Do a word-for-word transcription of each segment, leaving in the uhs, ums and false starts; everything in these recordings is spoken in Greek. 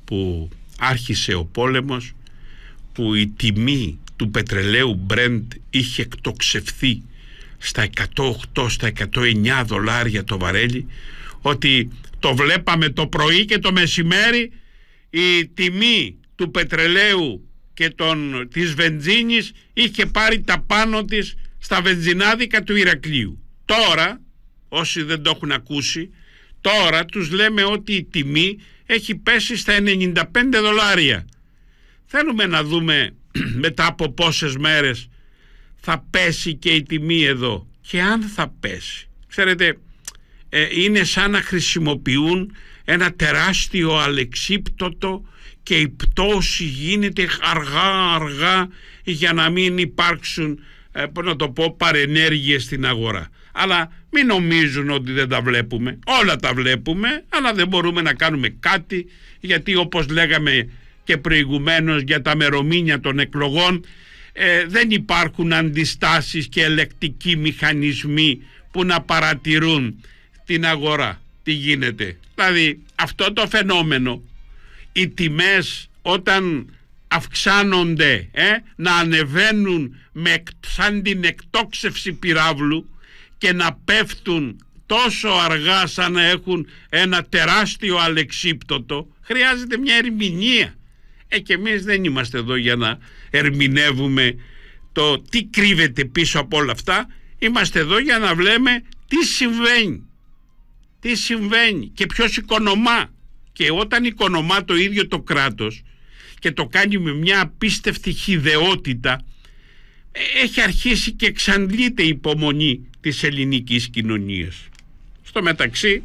που άρχισε ο πόλεμος, που η τιμή του πετρελαίου Brent είχε εκτοξευθεί στα εκατό οκτώ, στα εκατό εννιά δολάρια το βαρέλι, ότι το βλέπαμε το πρωί και το μεσημέρι η τιμή του πετρελαίου και των, της βενζίνης είχε πάρει τα πάνω της στα βενζινάδικα του Ηρακλείου. Τώρα, όσοι δεν το έχουν ακούσει, τώρα τους λέμε ότι η τιμή έχει πέσει στα ενενήντα πέντε δολάρια. Θέλουμε να δούμε μετά από πόσες μέρες θα πέσει και η τιμή εδώ, και αν θα πέσει. Ξέρετε, ε, είναι σαν να χρησιμοποιούν ένα τεράστιο αλεξίπτωτο και η πτώση γίνεται αργά αργά για να μην υπάρξουν, ε, πώς να το πω, παρενέργειες στην αγορά. Αλλά μην νομίζουν ότι δεν τα βλέπουμε. Όλα τα βλέπουμε, αλλά δεν μπορούμε να κάνουμε κάτι, γιατί όπως λέγαμε και προηγουμένως για τα μερομήνια των εκλογών, ε, δεν υπάρχουν αντιστάσεις και ελεκτικοί μηχανισμοί που να παρατηρούν την αγορά. Τι γίνεται? Δηλαδή αυτό το φαινόμενο, οι τιμές όταν αυξάνονται, ε, να ανεβαίνουν με, σαν την εκτόξευση πυράβλου, και να πέφτουν τόσο αργά σαν να έχουν ένα τεράστιο αλεξίπτωτο, χρειάζεται μια ερμηνεία. Ε, και εμείς δεν είμαστε εδώ για να ερμηνεύουμε το τι κρύβεται πίσω από όλα αυτά. Είμαστε εδώ για να βλέπουμε τι συμβαίνει. Τι συμβαίνει και ποιος οικονομά. Και όταν οικονομά το ίδιο το κράτος και το κάνει με μια απίστευτη χυδαιότητα, έχει αρχίσει και εξαντλείται η υπομονή της ελληνικής κοινωνίας. Στο μεταξύ,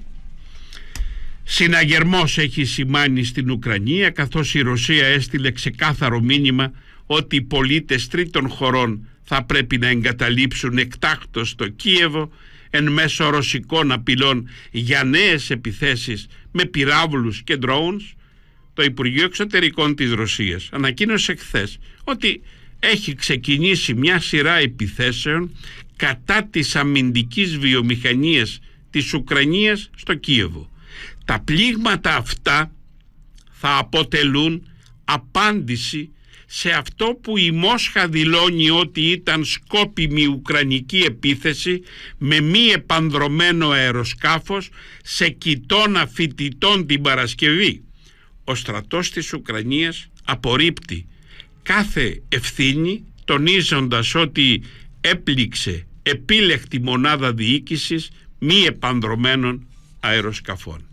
συναγερμός έχει σημάνει στην Ουκρανία, καθώς η Ρωσία έστειλε ξεκάθαρο μήνυμα ότι οι πολίτες τρίτων χωρών θα πρέπει να εγκαταλείψουν εκτάκτως το Κίεβο εν μέσω ρωσικών απειλών για νέες επιθέσεις με πυράβλους και drones. Το Υπουργείο Εξωτερικών της Ρωσίας ανακοίνωσε χθες ότι έχει ξεκινήσει μια σειρά επιθέσεων κατά της αμυντικής βιομηχανίας της Ουκρανίας στο Κίεβο. Τα πλήγματα αυτά θα αποτελούν απάντηση σε αυτό που η Μόσχα δηλώνει ότι ήταν σκόπιμη ουκρανική επίθεση με μη επανδρωμένο αεροσκάφος σε κοιτώνα φοιτητών την Παρασκευή. Ο στρατός της Ουκρανίας απορρίπτει κάθε ευθύνη, τονίζοντας ότι έπληξε επίλεκτη μονάδα διοίκησης μη επανδρωμένων αεροσκαφών.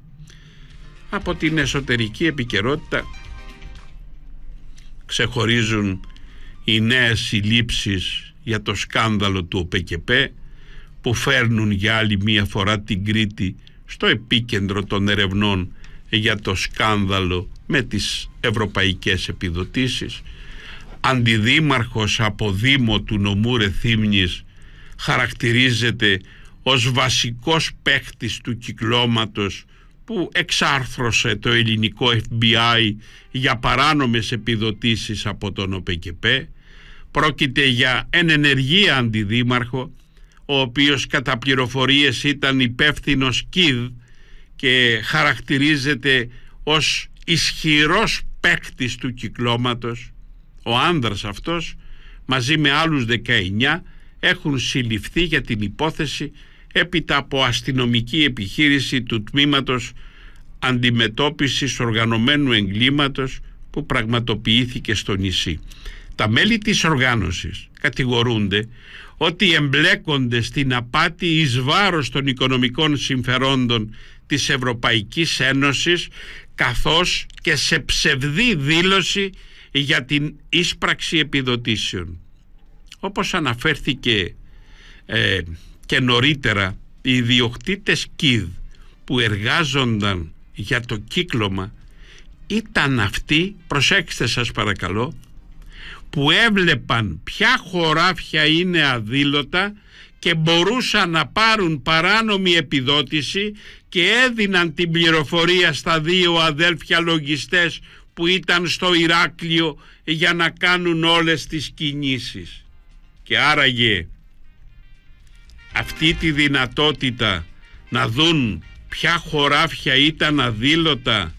Από την εσωτερική επικαιρότητα ξεχωρίζουν οι νέες συλλήψεις για το σκάνδαλο του ΟΠΕΚΕΠΕ, που φέρνουν για άλλη μία φορά την Κρήτη στο επίκεντρο των ερευνών για το σκάνδαλο με τις ευρωπαϊκές επιδοτήσεις. Αντιδήμαρχος από Δήμο του νομού Ρεθύμνης χαρακτηρίζεται ως βασικός παίκτης του κυκλώματος που εξάρθρωσε το ελληνικό εφ μπι άι για παράνομες επιδοτήσεις από τον ΟΠΕΚΕΠΕ. Πρόκειται για εν ενεργεία αντιδήμαρχο, ο οποίος κατά πληροφορίες ήταν υπεύθυνος ΚΙΔ και χαρακτηρίζεται ως ισχυρός παίκτης του κυκλώματος. Ο άνδρας αυτός μαζί με άλλους δεκαεννιά έχουν συλληφθεί για την υπόθεση έπειτα από αστυνομική επιχείρηση του Τμήματος Αντιμετώπισης Οργανωμένου Εγκλήματος που πραγματοποιήθηκε στο νησί. Τα μέλη της οργάνωσης κατηγορούνται ότι εμπλέκονται στην απάτη εις βάρος των οικονομικών συμφερόντων της Ευρωπαϊκής Ένωσης, καθώς και σε ψευδή δήλωση για την ίσπραξη επιδοτήσεων. Όπως αναφέρθηκε ε, και νωρίτερα, οι ιδιοκτήτες ΚΙΔ που εργάζονταν για το κύκλωμα ήταν αυτοί, προσέξτε σας παρακαλώ, που έβλεπαν ποια χωράφια είναι αδήλωτα και μπορούσαν να πάρουν παράνομη επιδότηση και έδιναν την πληροφορία στα δύο αδέλφια λογιστές που ήταν στο Ηράκλειο για να κάνουν όλες τις κινήσεις. Και άραγε αυτή τη δυνατότητα να δουν ποια χωράφια ήταν αδήλωτα